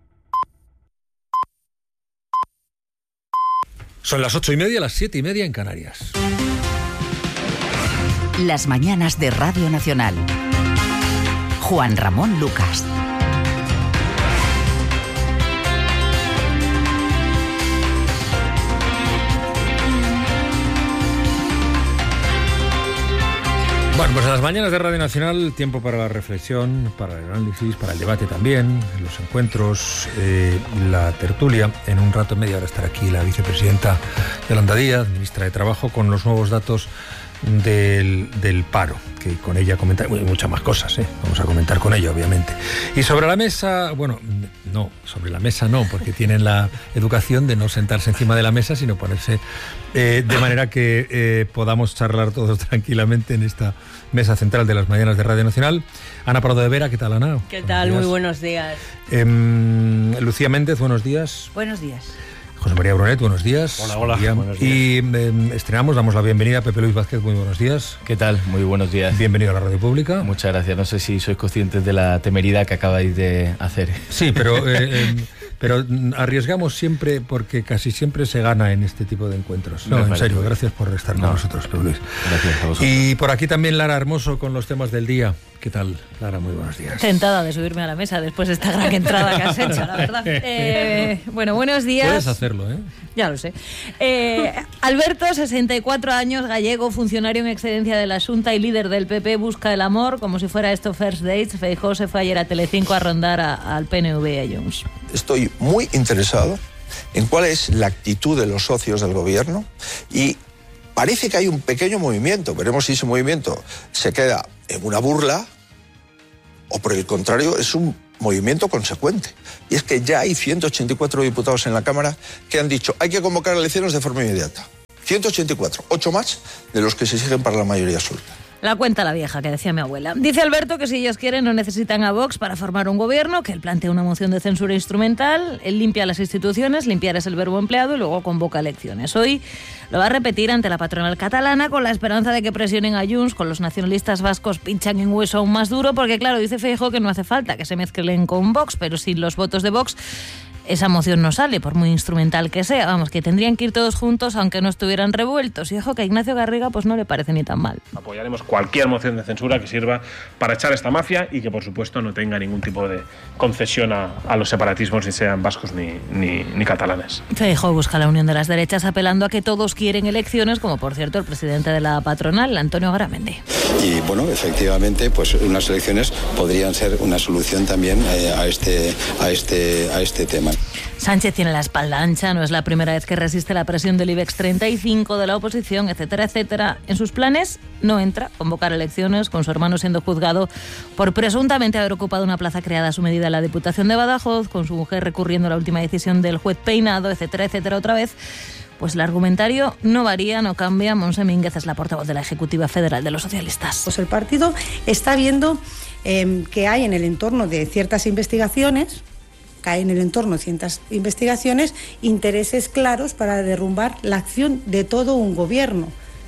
Son las ocho y media, las siete y media en Canarias. Las mañanas de Radio Nacional. Juan Ramón Lucas. Bueno, pues en las mañanas de Radio Nacional, tiempo para la reflexión, para el análisis, para el debate también, los encuentros, eh, la tertulia. En un rato y media hora estará aquí la vicepresidenta Yolanda Díaz, ministra de Trabajo, con los nuevos datos del, del paro, que con ella comenta y muchas más cosas, ¿eh? Vamos a comentar con ella, obviamente. Y sobre la mesa, bueno, no, sobre la mesa no, porque tienen la educación de no sentarse encima de la mesa, sino ponerse eh, de manera que eh, podamos charlar todos tranquilamente en esta mesa central de las mañanas de Radio Nacional. Ana Pardo de Vera, ¿qué tal, Ana? ¿Qué tal? Muy buenos días. Eh, Lucía Méndez, buenos días. Buenos días. José María Brunet, buenos días. Hola, hola. Buenos días. Y eh, estrenamos, damos la bienvenida a Pepe Luis Vázquez, muy buenos días. ¿Qué tal? Muy buenos días. Bienvenido a la Radio Pública. Muchas gracias. No sé si sois conscientes de la temeridad que acabáis de hacer. Sí, pero, eh, eh, pero arriesgamos siempre porque casi siempre se gana en este tipo de encuentros. No, en serio, gracias por estar con no. nosotros, Pepe Luis. Gracias a vosotros. Y por aquí también Lara Hermoso con los temas del día. ¿Qué tal, Lara? Muy buenos días. Tentada de subirme a la mesa después de esta gran entrada que has hecho, la verdad. Eh, bueno, buenos días. Puedes hacerlo, ¿eh? Ya lo sé. Eh, Alberto, sesenta y cuatro años, gallego, funcionario en excedencia de la Xunta y líder del P P, busca el amor, como si fuera esto First Dates. Feijóo se fue ayer a Telecinco a rondar a, al P N V y a Junts. Estoy muy interesado en cuál es la actitud de los socios del gobierno y parece que hay un pequeño movimiento. Veremos si ese movimiento se queda en una burla o, por el contrario, es un movimiento consecuente. Y es que ya hay ciento ochenta y cuatro diputados en la Cámara que han dicho hay que convocar elecciones de forma inmediata. ciento ochenta y cuatro, ocho más de los que se exigen para la mayoría absoluta. La cuenta la vieja, que decía mi abuela. Dice Alberto que si ellos quieren no necesitan a Vox para formar un gobierno, que él plantea una moción de censura instrumental, él limpia las instituciones, limpiar es el verbo empleado, y luego convoca elecciones. Hoy lo va a repetir ante la patronal catalana con la esperanza de que presionen a Junts, con los nacionalistas vascos pinchan en hueso aún más duro, porque claro, dice Feijóo que no hace falta que se mezclen con Vox, pero sin los votos de Vox esa moción no sale, por muy instrumental que sea. Vamos, que tendrían que ir todos juntos aunque no estuvieran revueltos. Y ojo que a Ignacio Garriga pues no le parece ni tan mal. Apoyaremos cualquier moción de censura que sirva para echar a esta mafia y que por supuesto no tenga ningún tipo de concesión a, a los separatismos, ni sean vascos ni, ni, ni catalanes. Feijóo busca la unión de las derechas apelando a que todos quieren elecciones, como por cierto el presidente de la patronal, Antonio Garamendi. Y bueno, efectivamente, pues unas elecciones podrían ser una solución también eh, a este, a este, a este tema. Sánchez tiene la espalda ancha, no es la primera vez que resiste la presión del IBEX treinta y cinco, de la oposición, etcétera, etcétera. En sus planes no entra convocar elecciones, con su hermano siendo juzgado por presuntamente haber ocupado una plaza creada a su medida en la Diputación de Badajoz, con su mujer recurriendo a la última decisión del juez Peinado, etcétera, etcétera, otra vez. Pues el argumentario no varía, no cambia. Montse Mínguez es la portavoz de la Ejecutiva Federal de los Socialistas. Pues el partido está viendo eh, que hay en el entorno de ciertas investigaciones, que hay en el entorno de ciertas investigaciones, intereses claros para derrumbar la acción de todo un gobierno.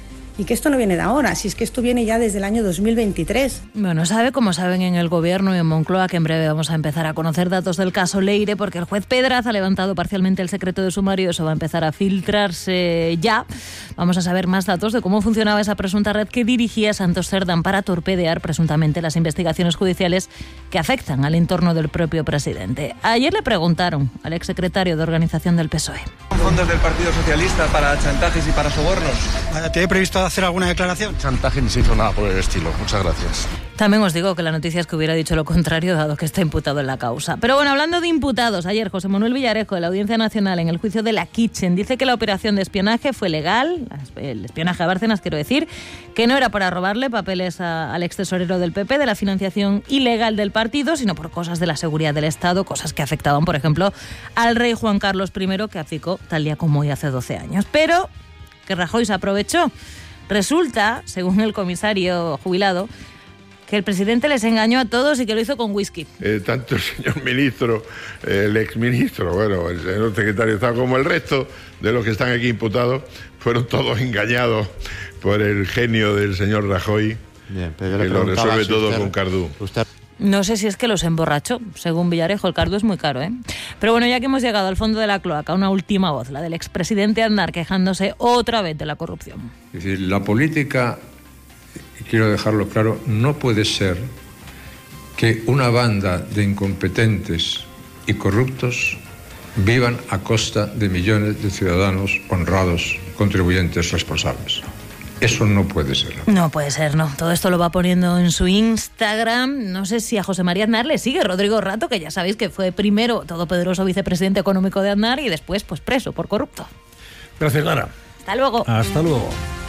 Y que esto no viene de ahora, si es que esto viene ya desde el año dos mil veintitrés. Bueno, sabe, como saben en el Gobierno y en Moncloa, que en breve vamos a empezar a conocer datos del caso Leire, porque el juez Pedraz ha levantado parcialmente el secreto de sumario, eso va a empezar a filtrarse ya. Vamos a saber más datos de cómo funcionaba esa presunta red que dirigía Santos Cerdán para torpedear presuntamente las investigaciones judiciales que afectan al entorno del propio presidente. Ayer le preguntaron al exsecretario de Organización del P S O E. ¿Fondos del Partido Socialista para chantajes y para sobornos? ¿Tiene previsto hacer alguna declaración? Chantaje ni se hizo nada por el estilo. Muchas gracias. También os digo que la noticia es que hubiera dicho lo contrario, dado que está imputado en la causa. Pero bueno, hablando de imputados, ayer José Manuel Villarejo, de la Audiencia Nacional, en el juicio de la Kitchen, dice que la operación de espionaje fue legal, el espionaje a Bárcenas, quiero decir, que no era para robarle papeles a, al extesorero del P P de la financiación ilegal del partido, sino por cosas de la seguridad del Estado, cosas que afectaban, por ejemplo, al rey Juan Carlos primero, que abdicó tal día como hoy hace doce años. Pero que Rajoy se aprovechó. Resulta, según el comisario jubilado, que el presidente les engañó a todos y que lo hizo con whisky. Eh, tanto el señor ministro, eh, el exministro, bueno, el señor secretario de Estado, como el resto de los que están aquí imputados, fueron todos engañados por el genio del señor Rajoy, Bien, pero que lo resuelve todo usted, con Cardú. Usted... No sé si es que los emborrachó. Según Villarejo, el Cardú es muy caro, ¿eh? Pero bueno, ya que hemos llegado al fondo de la cloaca, una última voz, la del expresidente Aznar, quejándose otra vez de la corrupción. Es decir, la política, y quiero dejarlo claro, no puede ser que una banda de incompetentes y corruptos vivan a costa de millones de ciudadanos honrados, contribuyentes responsables. Eso no puede ser. No puede ser, no. Todo esto lo va poniendo en su Instagram. No sé si a José María Aznar le sigue Rodrigo Rato, que ya sabéis que fue primero todopoderoso vicepresidente económico de Aznar y después pues preso por corrupto. Gracias, Lara. Hasta luego. Hasta luego.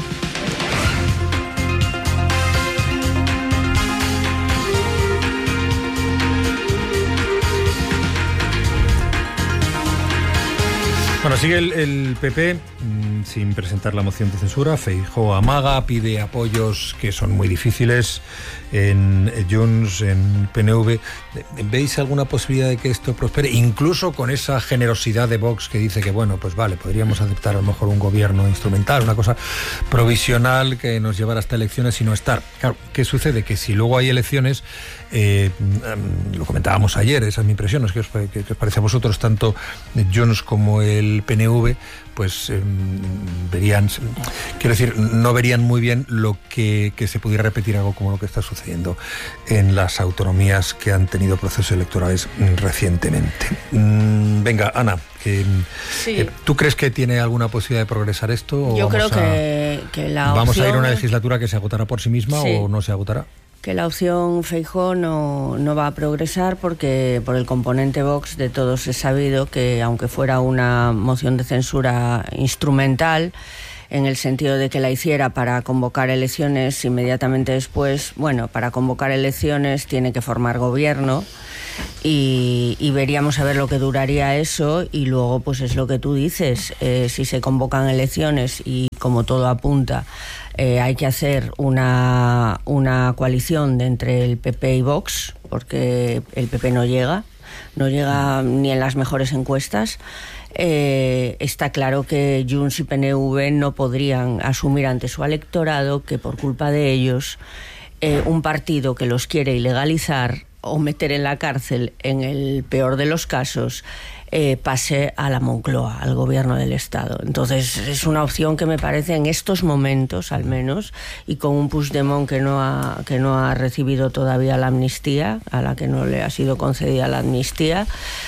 Bueno, sigue el, el P P mmm, sin presentar la moción de censura. Feijóo amaga, pide apoyos que son muy difíciles en Junts, en P N V. ¿Veis alguna posibilidad de que esto prospere? Incluso con esa generosidad de Vox que dice que, bueno, pues vale, podríamos aceptar a lo mejor un gobierno instrumental, una cosa provisional que nos llevara hasta elecciones y no estar. Claro, ¿qué sucede? Que si luego hay elecciones, eh, lo comentábamos ayer, esa es mi impresión, ¿no? Es que os, que, que os parece a vosotros tanto Junts como el P N V, pues eh, verían, quiero decir, no verían muy bien lo que, que se pudiera repetir algo como lo que está sucediendo en las autonomías que han tenido procesos electorales recientemente. Mm, venga, Ana, que, sí. eh, ¿tú crees que tiene alguna posibilidad de progresar esto? O Yo creo a, que, que la opción... ¿Vamos a ir a una legislatura que se agotará por sí misma sí. o no se agotará? Que la opción Feijóo no, no va a progresar porque por el componente Vox de todos es sabido que aunque fuera una moción de censura instrumental, en el sentido de que la hiciera para convocar elecciones inmediatamente después, bueno, para convocar elecciones tiene que formar gobierno y, y veríamos a ver lo que duraría eso y luego pues es lo que tú dices, eh, si se convocan elecciones y como todo apunta, Eh, hay que hacer una, una coalición de entre el P P y Vox, porque el P P no llega, no llega ni en las mejores encuestas. Eh, está claro que Junts y P N V no podrían asumir ante su electorado que por culpa de ellos eh, un partido que los quiere ilegalizar o meter en la cárcel, en el peor de los casos, Eh, pase a la Moncloa, al gobierno del Estado. Entonces es una opción que me parece en estos momentos al menos, y con un Puigdemont que no ha, que no ha recibido todavía la amnistía, a la que no le ha sido concedida la amnistía,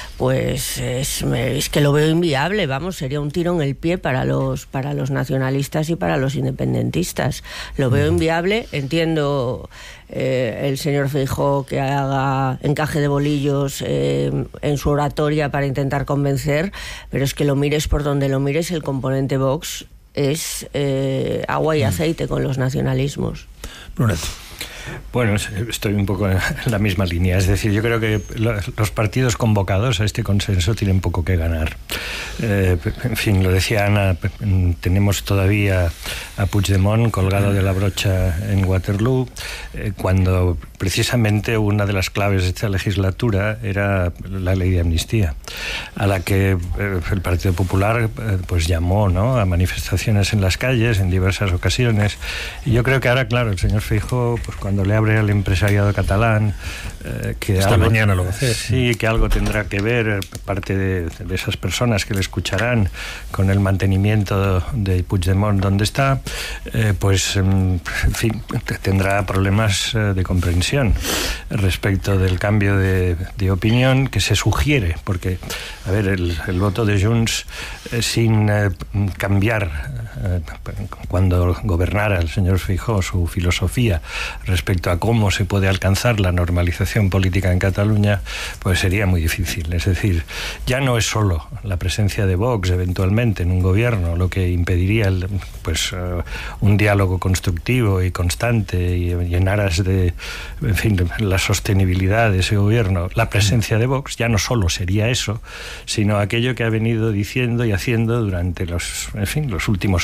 pues es, es que lo veo inviable, vamos, sería un tiro en el pie para los, para los nacionalistas y para los independentistas. Lo veo inviable, entiendo eh, el señor Feijóo que haga encaje de bolillos eh, en su oratoria para intentar convencer, pero es que lo mires por donde lo mires, el componente Vox es eh, agua y aceite con los nacionalismos. Brunet. Bueno, estoy un poco en la misma línea. Es decir, yo creo que los partidos convocados a este consenso tienen poco que ganar. Eh, en fin, lo decía Ana, tenemos todavía a Puigdemont colgado de la brocha en Waterloo, eh, cuando precisamente una de las claves de esta legislatura era la ley de amnistía, a la que eh, el Partido Popular eh, pues llamó, ¿no?, a manifestaciones en las calles en diversas ocasiones. Y yo creo que ahora, claro, el señor Feijóo, pues cuando le abre al empresariado catalán, eh, que esta algo, mañana lo va a hacer. Sí, que algo tendrá que ver parte de, de esas personas que le escucharán con el mantenimiento de Puigdemont donde está, eh, pues en fin, tendrá problemas eh, de comprensión respecto del cambio de, de opinión que se sugiere, porque, a ver, el, el voto de Junts eh, sin eh, cambiar eh, cuando gobernara el señor Feijóo su filosofía respecto a cómo se puede alcanzar la normalización política en Cataluña, pues sería muy difícil. Es decir, ya no es solo la presencia de Vox eventualmente en un gobierno lo que impediría el, pues uh, un diálogo constructivo y constante y, y en aras de, en fin, la sostenibilidad de ese gobierno. La presencia de Vox ya no solo sería eso, sino aquello que ha venido diciendo y haciendo durante los, en fin, los últimos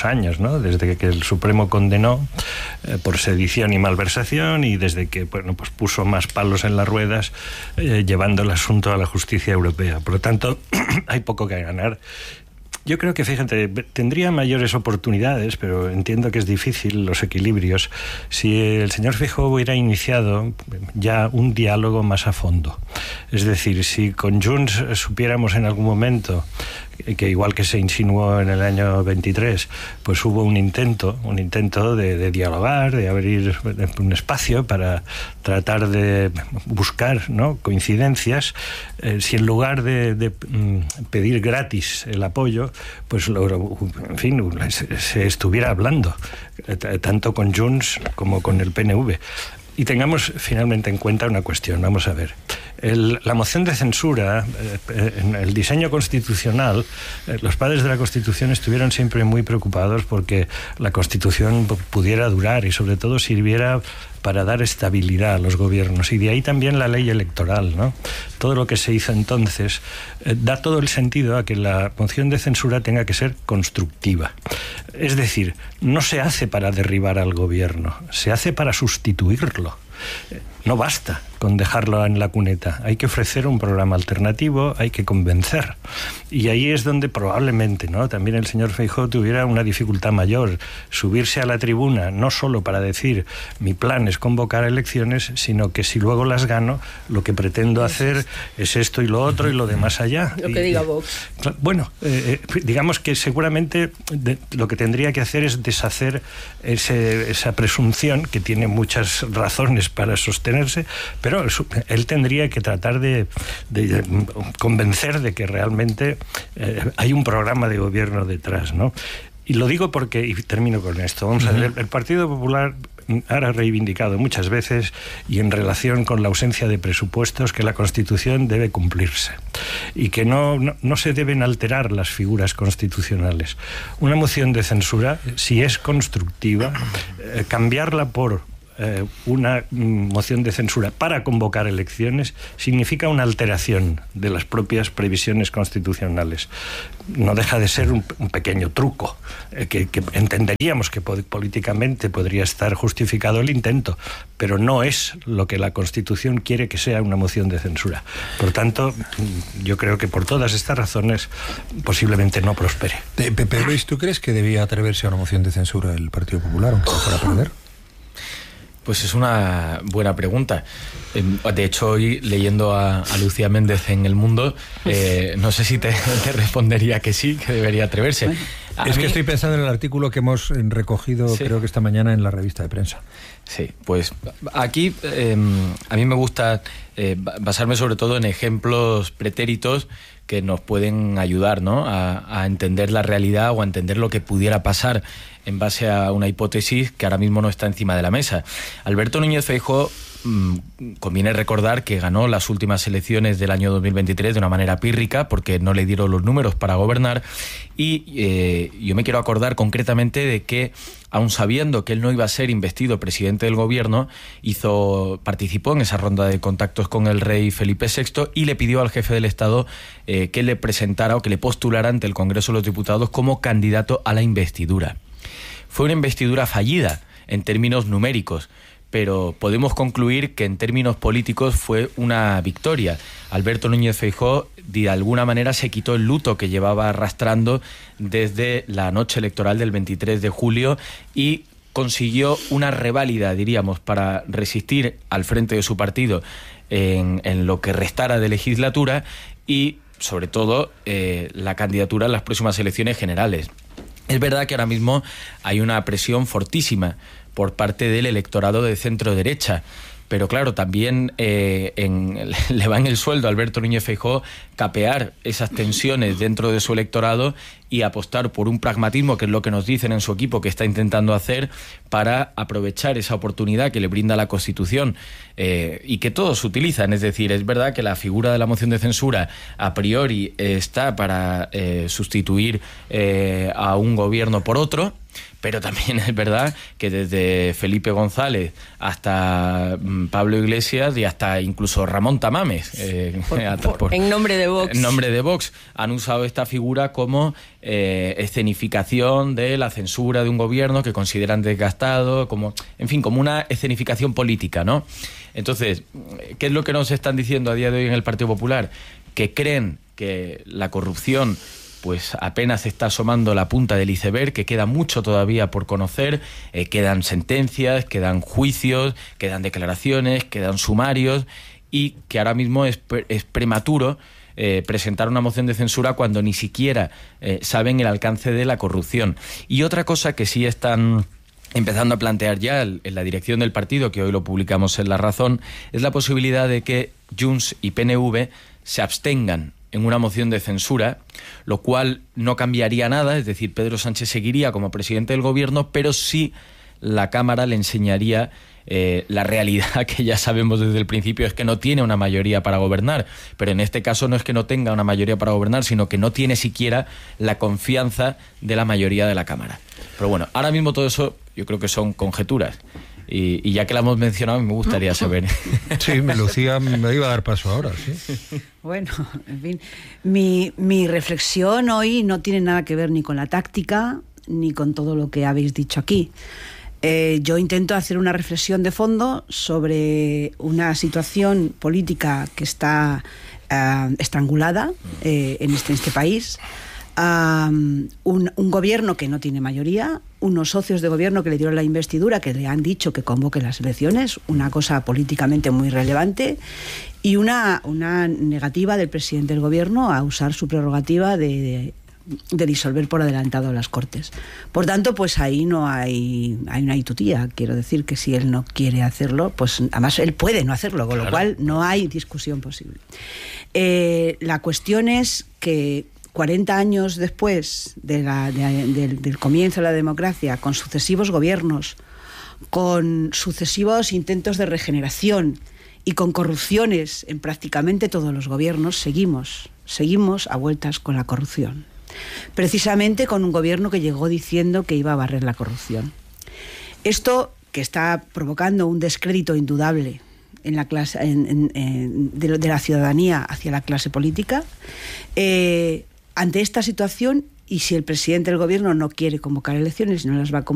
últimos años, ¿no? Desde que el Supremo condenó eh, por sedición y malversación y desde que, bueno, pues puso más palos en las ruedas eh, llevando el asunto a la justicia europea. Por lo tanto, hay poco que ganar. Yo creo que, fíjate, tendría mayores oportunidades, pero entiendo que es difícil los equilibrios, si el señor Feijóo hubiera iniciado ya un diálogo más a fondo. Es decir, si con Junts supiéramos en algún momento que, igual que se insinuó en el año veintitrés, pues hubo un intento, un intento de, de dialogar, de abrir un espacio para tratar de buscar, ¿no?, coincidencias, eh, si en lugar de, de mm, pedir gratis el apoyo, pues lo, en fin, se, se estuviera hablando, eh, tanto con Junts como con el P N V. Y tengamos finalmente en cuenta una cuestión, vamos a ver. El, la moción de censura, eh, en el diseño constitucional, eh, los padres de la Constitución estuvieron siempre muy preocupados porque la Constitución pudiera durar y sobre todo sirviera para dar estabilidad a los gobiernos. Y de ahí también la ley electoral, ¿no? Todo lo que se hizo entonces eh, da todo el sentido a que la moción de censura tenga que ser constructiva. Es decir, no se hace para derribar al gobierno, se hace para sustituirlo. No basta con dejarlo en la cuneta, hay que ofrecer un programa alternativo, hay que convencer. Y ahí es donde probablemente, ¿no?, también el señor Feijóo tuviera una dificultad mayor, subirse a la tribuna, no solo para decir mi plan es convocar elecciones, sino que si luego las gano, lo que pretendo hacer es esto y lo otro y lo de más allá. Lo que y, diga Vox. Bueno, eh, digamos que seguramente de, lo que tendría que hacer es deshacer ese, esa presunción, que tiene muchas razones para sostenerse, pero él tendría que tratar de, de convencer de que realmente eh, hay un programa de gobierno detrás, ¿no? Y lo digo porque, y termino con esto, vamos uh-huh. a ver, el Partido Popular ha reivindicado muchas veces, y en relación con la ausencia de presupuestos, que la Constitución debe cumplirse y que no, no, no se deben alterar las figuras constitucionales. Una moción de censura, si es constructiva, eh, cambiarla por Eh, una moción de censura para convocar elecciones significa una alteración de las propias previsiones constitucionales. No deja de ser un, un pequeño truco, eh, que, que entenderíamos que po- políticamente podría estar justificado el intento, pero no es lo que la Constitución quiere que sea una moción de censura. Por tanto, yo creo que por todas estas razones posiblemente no prospere. Pepe Luis, ¿tú crees que debía atreverse a una moción de censura el Partido Popular, aunque fuera a perder? Pues es una buena pregunta. De hecho, hoy leyendo a, a Lucía Méndez en El Mundo, eh, no sé si te, te respondería que sí, que debería atreverse. Bueno, es mí... que estoy pensando en el artículo que hemos recogido, sí, creo que esta mañana en la revista de prensa. Sí, pues aquí eh, a mí me gusta eh, basarme sobre todo en ejemplos pretéritos que nos pueden ayudar, ¿no?, a, a entender la realidad o a entender lo que pudiera pasar en base a una hipótesis que ahora mismo no está encima de la mesa. Alberto Núñez Feijóo, mmm, conviene recordar que ganó las últimas elecciones del año dos mil veintitrés de una manera pírrica, porque no le dieron los números para gobernar, y eh, yo me quiero acordar concretamente de que, aun sabiendo que él no iba a ser investido presidente del gobierno, hizo, participó en esa ronda de contactos con el rey Felipe sexto y le pidió al jefe del Estado eh, que le presentara o que le postulara ante el Congreso de los Diputados como candidato a la investidura. Fue una investidura fallida en términos numéricos, pero podemos concluir que en términos políticos fue una victoria. Alberto Núñez Feijóo de alguna manera se quitó el luto que llevaba arrastrando desde la noche electoral del veintitrés de julio y consiguió una reválida, diríamos, para resistir al frente de su partido en, en lo que restara de legislatura y, sobre todo, eh, la candidatura en las próximas elecciones generales. Es verdad que ahora mismo hay una presión fortísima por parte del electorado de centro-derecha, pero claro, también eh, en, le va en el sueldo a Alberto Núñez Feijóo capear esas tensiones dentro de su electorado y apostar por un pragmatismo, que es lo que nos dicen en su equipo que está intentando hacer, para aprovechar esa oportunidad que le brinda la Constitución eh, y que todos utilizan. Es decir, es verdad que la figura de la moción de censura a priori eh, está para eh, sustituir eh, a un gobierno por otro, pero también es verdad que desde Felipe González hasta Pablo Iglesias y hasta incluso Ramón Tamames, eh, por, por, por, en nombre de Vox, en nombre de Vox, han usado esta figura como eh, escenificación de la censura de un gobierno que consideran desgastado, como, en fin, como una escenificación política, ¿no? Entonces, ¿qué es lo que nos están diciendo a día de hoy en el Partido Popular? Que creen que la corrupción pues apenas está asomando la punta del iceberg, que queda mucho todavía por conocer, eh, quedan sentencias, quedan juicios, quedan declaraciones, quedan sumarios, y que ahora mismo es, es prematuro eh, presentar una moción de censura cuando ni siquiera eh, saben el alcance de la corrupción. Y otra cosa que sí están empezando a plantear ya en la dirección del partido, que hoy lo publicamos en La Razón, es la posibilidad de que Junts y P N V se abstengan en una moción de censura, lo cual no cambiaría nada, es decir, Pedro Sánchez seguiría como presidente del gobierno, pero sí la Cámara le enseñaría eh, la realidad que ya sabemos desde el principio, es que no tiene una mayoría para gobernar, pero en este caso no es que no tenga una mayoría para gobernar, sino que no tiene siquiera la confianza de la mayoría de la Cámara. Pero bueno, ahora mismo todo eso yo creo que son conjeturas. Y, y ya que la hemos mencionado, me gustaría saber. Sí, me Lucía me iba a dar paso ahora, sí. Bueno, en fin, mi, mi reflexión hoy no tiene nada que ver ni con la táctica, ni con todo lo que habéis dicho aquí. Eh, yo intento hacer una reflexión de fondo sobre una situación política que está uh, estrangulada eh, en, este, en este país. Um, un, un gobierno que no tiene mayoría, unos socios de gobierno que le dieron la investidura, que le han dicho que convoque las elecciones, una cosa políticamente muy relevante, y una, una negativa del presidente del gobierno a usar su prerrogativa de, de, de disolver por adelantado las Cortes. Por tanto, pues ahí no hay, hay una tutía. Quiero decir que si él no quiere hacerlo, pues además él puede no hacerlo, con claro. Lo cual no hay discusión posible. Eh, la cuestión es que cuarenta años después de la, de, de, del comienzo de la democracia, con sucesivos gobiernos, con sucesivos intentos de regeneración y con corrupciones en prácticamente todos los gobiernos, seguimos, seguimos a vueltas con la corrupción. Precisamente con un gobierno que llegó diciendo que iba a barrer la corrupción. Esto que está provocando un descrédito indudable en la clase, en, en, en, de, de la ciudadanía hacia la clase política, eh, ante esta situación, y si el presidente del gobierno no quiere convocar elecciones y no las va a convocar,